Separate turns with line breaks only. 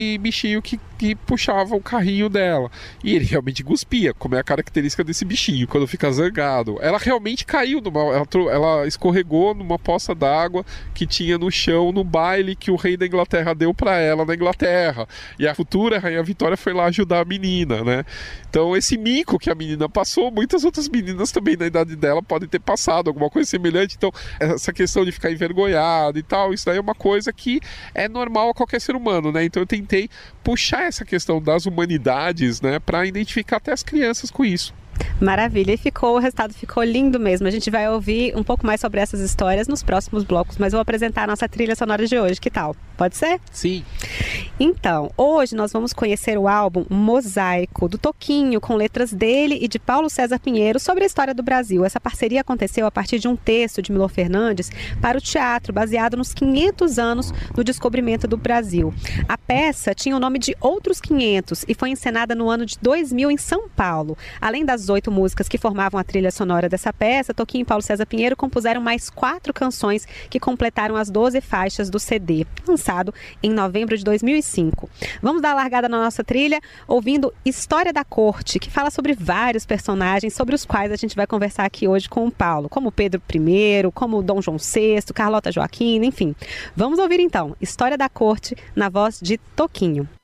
bichinho que puxava o carrinho dela. E ele realmente cuspia, como é a característica desse bichinho, quando fica zangado. Ela realmente caiu, ela escorregou numa poça d'água que tinha no chão, no baile que o rei da Inglaterra deu para ela na Inglaterra. E a futura rainha Vitória foi lá ajudar a menina, né? Então esse mico que a menina passou, muitas outras meninas também na idade dela podem ter passado alguma coisa semelhante. Então essa questão de ficar envergonhada e tal, isso daí é uma coisa que é normal a qualquer ser humano, né? Então eu tentei puxar essa questão das humanidades, né, para identificar até as crianças com isso.
Maravilha, e o resultado ficou lindo mesmo. A gente vai ouvir um pouco mais sobre essas histórias nos próximos blocos, mas vou apresentar a nossa trilha sonora de hoje, que tal? Pode ser?
Sim.
Então, hoje nós vamos conhecer o álbum Mosaico, do Toquinho, com letras dele e de Paulo César Pinheiro, sobre a história do Brasil. Essa parceria aconteceu a partir de um texto de Milor Fernandes para o teatro, baseado nos 500 anos do descobrimento do Brasil. A peça tinha o nome de Outros 500 e foi encenada no ano de 2000 em São Paulo. Além das 8 músicas que formavam a trilha sonora dessa peça, Toquinho e Paulo César Pinheiro compuseram mais 4 canções que completaram as 12 faixas do CD, lançado em novembro de 2005. Vamos dar a largada na nossa trilha ouvindo História da Corte, que fala sobre vários personagens sobre os quais a gente vai conversar aqui hoje com o Paulo, como Pedro I, como Dom João VI, Carlota Joaquina, enfim. Vamos ouvir então História da Corte na voz de Toquinho.